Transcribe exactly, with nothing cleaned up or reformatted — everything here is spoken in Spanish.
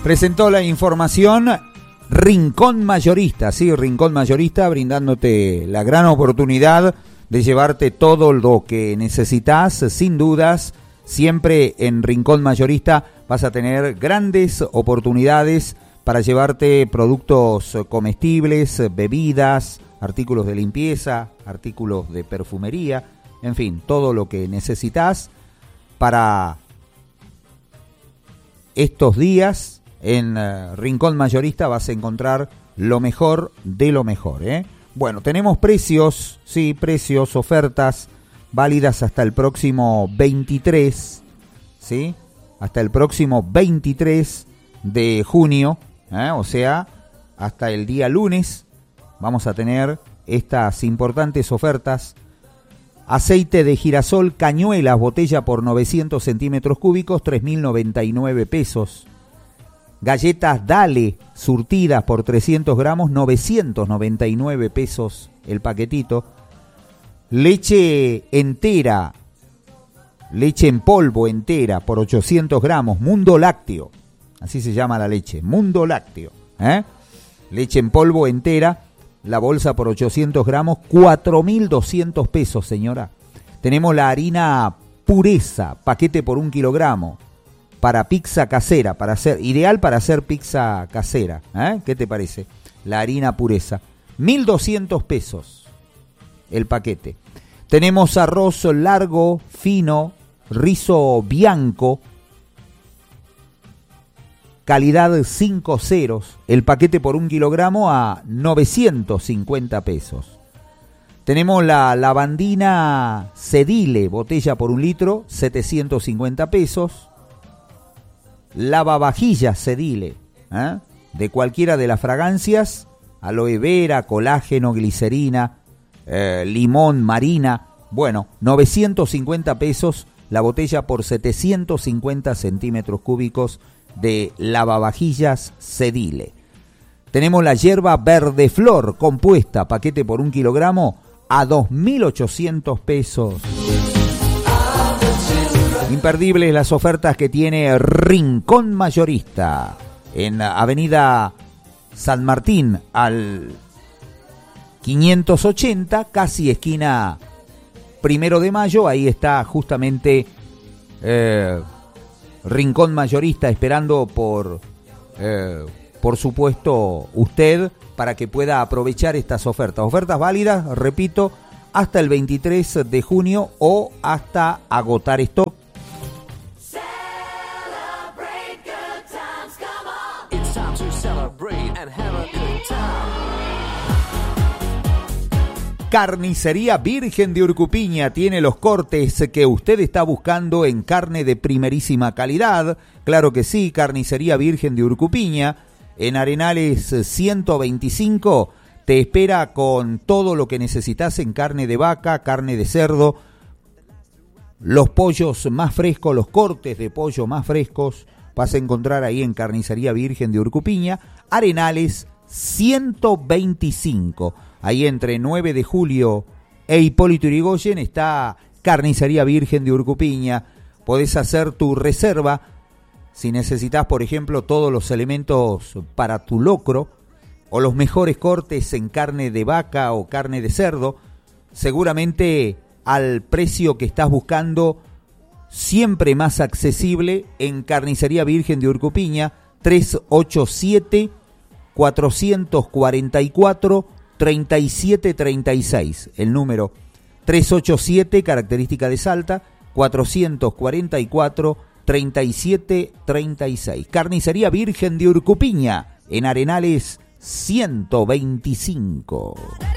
Presentó la información Rincón Mayorista, sí, Rincón Mayorista, brindándote la gran oportunidad de llevarte todo lo que necesitas, sin dudas. Siempre en Rincón Mayorista vas a tener grandes oportunidades para llevarte productos comestibles, bebidas, artículos de limpieza, artículos de perfumería, en fin, todo lo que necesitas para estos días. En uh, Rincón Mayorista vas a encontrar lo mejor de lo mejor, ¿eh? Bueno, tenemos precios, sí, precios, ofertas válidas hasta el próximo veintitrés, ¿sí? Hasta el próximo veintitrés de junio, ¿eh? O sea, hasta el día lunes vamos a tener estas importantes ofertas. Aceite de girasol Cañuelas, botella por novecientos centímetros cúbicos, tres mil noventa y nueve pesos. Galletas Dale, surtidas por trescientos gramos, novecientos noventa y nueve pesos el paquetito. Leche entera, leche en polvo entera por ochocientos gramos, Mundo Lácteo, así se llama la leche, Mundo Lácteo, ¿eh? Leche en polvo entera, la bolsa por ochocientos gramos, cuatro mil doscientos pesos, señora. Tenemos la harina Pureza, paquete por un kilogramo, para pizza casera, para hacer, ideal para hacer pizza casera, ¿eh? ¿Qué te parece? La harina Pureza, mil doscientos pesos el paquete. Tenemos arroz largo, fino, rizo bianco, calidad cinco ceros, el paquete por un kilogramo a novecientos cincuenta pesos. Tenemos la lavandina Cedile, botella por un litro, setecientos cincuenta pesos. Lavavajillas Cedile, ¿eh? De cualquiera de las fragancias, aloe vera, colágeno, glicerina, eh, limón, marina. Bueno, novecientos cincuenta pesos la botella por setecientos cincuenta centímetros cúbicos de lavavajillas Cedile. Tenemos la hierba verde flor compuesta, paquete por un kilogramo a dos mil ochocientos pesos. Imperdibles las ofertas que tiene Rincón Mayorista en Avenida San Martín al quinientos ochenta, casi esquina Primero de Mayo. Ahí está justamente eh, Rincón Mayorista esperando por, eh, por supuesto, usted para que pueda aprovechar estas ofertas. Ofertas válidas, repito, hasta el veintitrés de junio o hasta agotar stock. Carnicería Virgen de Urcupiña tiene los cortes que usted está buscando en carne de primerísima calidad. Claro que sí, Carnicería Virgen de Urcupiña, en Arenales ciento veinticinco, te espera con todo lo que necesitas en carne de vaca, carne de cerdo, los pollos más frescos, los cortes de pollo más frescos, vas a encontrar ahí en Carnicería Virgen de Urcupiña, Arenales ciento veinticinco. Ahí entre nueve de julio e Hipólito Yrigoyen está Carnicería Virgen de Urcupiña. Podés hacer tu reserva si necesitas, por ejemplo, todos los elementos para tu locro o los mejores cortes en carne de vaca o carne de cerdo. Seguramente al precio que estás buscando, siempre más accesible en Carnicería Virgen de Urcupiña. Tres ocho siete, cuatro cuatro cuatro, tres siete tres seis, el número tres ocho siete, característica de Salta, cuatro cuatro cuatro, tres siete tres seis. Carnicería Virgen de Urcupiña, en Arenales ciento veinticinco.